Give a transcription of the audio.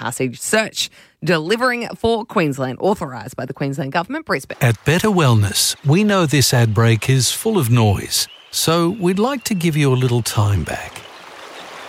Passage search. Delivering for Queensland, authorised by the Queensland Government, Brisbane. At Better Wellness, we know this ad break is full of noise, so we'd like to give you a little time back.